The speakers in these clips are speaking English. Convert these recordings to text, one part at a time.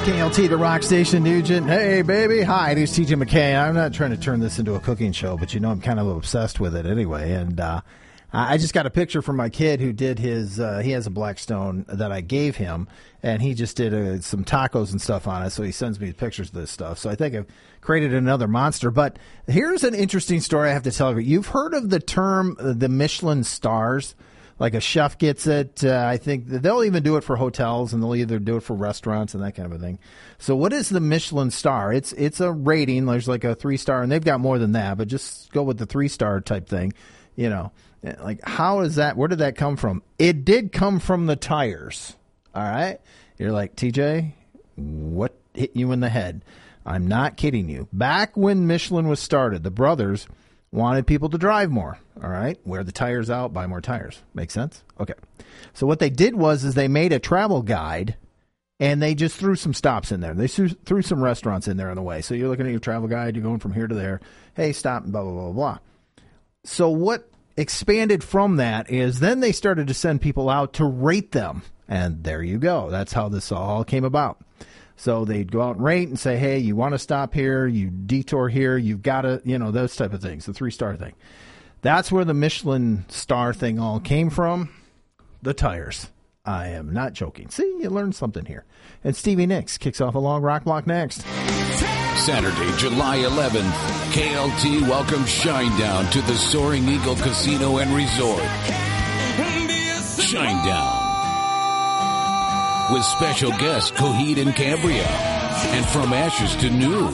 KLT, the rock station, Nugent. Hey, baby. Hi, it is TJ McKay. I'm not trying to turn this into a cooking show, but you know I'm kind of obsessed with it anyway. And I just got a picture from my kid who did his, he has a Blackstone that I gave him, and he just did some tacos and stuff on it, so he sends me pictures of this stuff. So I think I've created another monster. But here's an interesting story I have to tell you. You've heard of the term the Michelin stars? Like a chef gets it. I think they'll even do it for hotels, and they'll either do it for restaurants and that kind of a thing. So what is the Michelin star? It's a rating. There's like a 3-star, and they've got more than that, but just go with the 3-star type thing. You know, like how is that? Where did that come from? It did come from the tires. All right. You're like, TJ, what hit you in the head? I'm not kidding you. Back when Michelin was started, the brothers wanted people to drive more, all right? Wear the tires out, buy more tires. Make sense? Okay. So what they did was they made a travel guide, and they just threw some stops in there. They threw some restaurants in there on the way. So you're looking at your travel guide, you're going from here to there. Hey, stop, blah, blah, blah, blah. So what expanded from that is then they started to send people out to rate them. And there you go. That's how this all came about. So they'd go out and rate and say, hey, you want to stop here, you detour here, you've got to, you know, those type of things, the 3-star thing. That's where the Michelin star thing all came from, the tires. I am not joking. See, you learned something here. And Stevie Nicks kicks off a long rock block next. Saturday, July 11th, KLT welcomes Shinedown to the Soaring Eagle Casino and Resort. Shinedown. With special guests Coheed and Cambria, and From Ashes to New.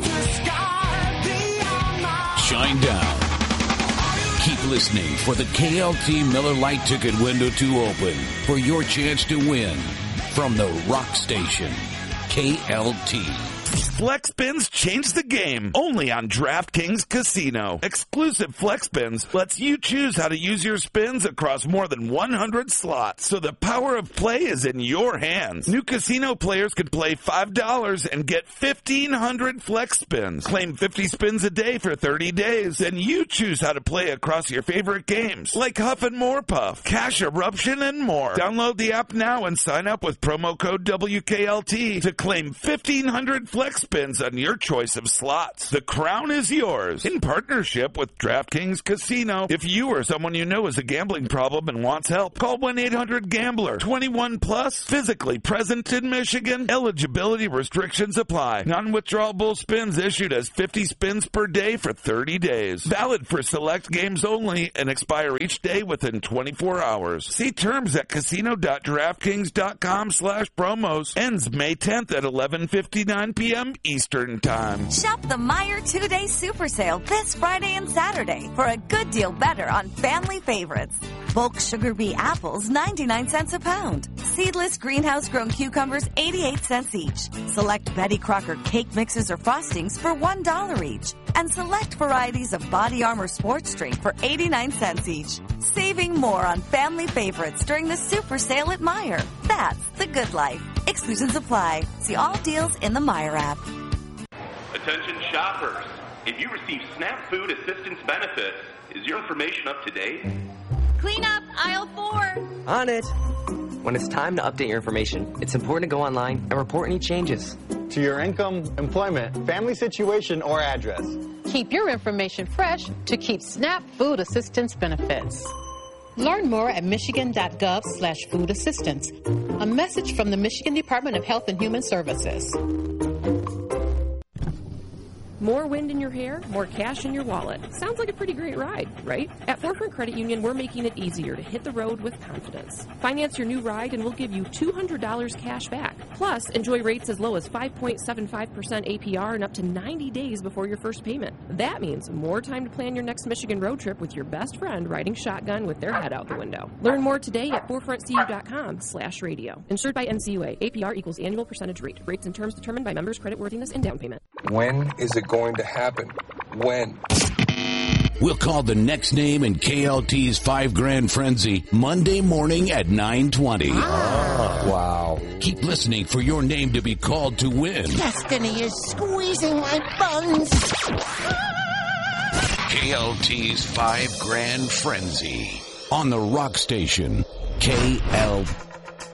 Shinedown. Keep listening for the KLT Miller Lite ticket window to open for your chance to win from the rock station, KLT. Flex Spins change the game only on DraftKings Casino. Exclusive Flex Spins lets you choose how to use your spins across more than 100 slots, so the power of play is in your hands. New casino players could play $5 and get 1,500 Flex Spins. Claim 50 spins a day for 30 days. Then you choose how to play across your favorite games, like Huff and More Puff, Cash Eruption, and more. Download the app now and sign up with promo code WKLT to claim 1,500 Flex Spins on your choice of slots. The crown is yours in partnership with DraftKings Casino. If you or someone you know has a gambling problem and wants help, call 1-800-GAMBLER. 21 plus, physically present in Michigan. Eligibility restrictions apply. Non-withdrawable spins issued as 50 spins per day for 30 days. Valid for select games only and expire each day within 24 hours. See terms at casino.draftkings.com/promos. Ends May 10th at 11:59 p.m. Eastern Time. Shop the Meijer 2-day super sale this Friday and Saturday for a good deal better on family favorites. Bulk sugar bee apples, 99 cents a pound. Seedless greenhouse-grown cucumbers, 88 cents each. Select Betty Crocker cake mixes or frostings for $1 each. And select varieties of Body Armor sports drink for 89 cents each. Saving more on family favorites during the super sale at Meijer. That's the good life. Exclusions apply. See all deals in the Meijer app. Attention shoppers. If you receive SNAP food assistance benefits, is your information up to date? Clean up aisle 4. On it. When it's time to update your information, it's important to go online and report any changes. To your income, employment, family situation, or address. Keep your information fresh to keep SNAP food assistance benefits. Learn more at michigan.gov/food assistance. A message from the Michigan Department of Health and Human Services. More wind in your hair, more cash in your wallet. Sounds like a pretty great ride, right? At Forefront Credit Union, we're making it easier to hit the road with confidence. Finance your new ride and we'll give you $200 cash back. Plus, enjoy rates as low as 5.75% APR and up to 90 days before your first payment. That means more time to plan your next Michigan road trip with your best friend riding shotgun with their head out the window. Learn more today at forefrontcu.com/radio. Insured by NCUA. APR equals annual percentage rate. Rates and terms determined by members' creditworthiness and down payment. When is it going to happen? When? We'll call the next name in KLT's 5 Grand Frenzy Monday morning at 9:20. Wow. Keep listening for your name to be called to win. Destiny is squeezing my buns. KLT's 5 Grand Frenzy on the rock station, KLT.